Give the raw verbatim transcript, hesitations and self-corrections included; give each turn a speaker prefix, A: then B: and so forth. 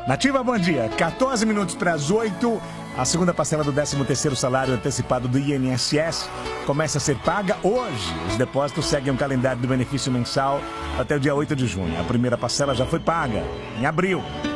A: Nativa, bom dia. quatorze minutos para as oito. A segunda parcela do décimo terceiro salário antecipado do I N S S começa a ser paga hoje. Os depósitos seguem o calendário do benefício mensal até o dia oito de junho. A primeira parcela já foi paga em abril.